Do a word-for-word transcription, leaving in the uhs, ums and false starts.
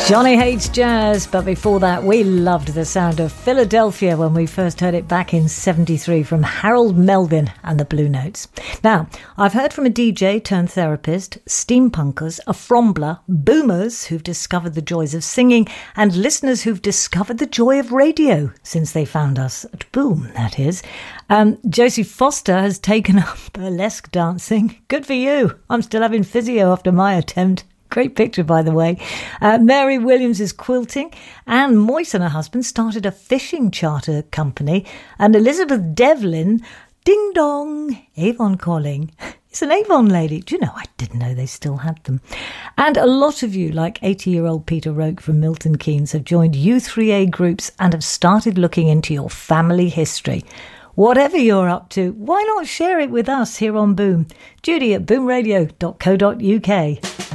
Johnny hates jazz, but before that we loved the sound of Philadelphia when we first heard it back in seventy-three from Harold Melvin and the Blue Notes. Now, I've heard from a D J turned therapist, steampunkers, a frombler, boomers who've discovered the joys of singing, and listeners who've discovered the joy of radio since they found us at Boom, that is. Um, Josie Foster has taken up burlesque dancing. Good for you. I'm still having physio after my attempt. Great picture, by the way. Uh, Mary Williams is quilting. Anne Moyse and her husband started a fishing charter company. And Elizabeth Devlin, ding dong, Avon calling. It's an Avon lady. Do you know, I didn't know they still had them. And a lot of you, like eighty-year-old Peter Roke from Milton Keynes, have joined U three A groups and have started looking into your family history. Whatever you're up to, why not share it with us here on Boom? Judy at boom radio dot co dot uk.